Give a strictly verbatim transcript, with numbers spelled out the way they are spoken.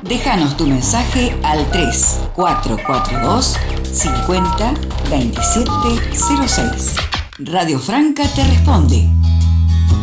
Déjanos tu mensaje al tres cuatro cuatro dos cincuenta veintisiete cero seis. Radio Franca te responde.